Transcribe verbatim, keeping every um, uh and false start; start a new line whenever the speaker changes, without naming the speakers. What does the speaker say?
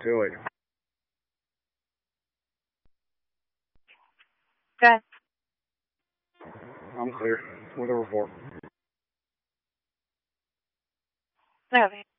Tilly.
Good.
I'm clear. With a report.
Okay.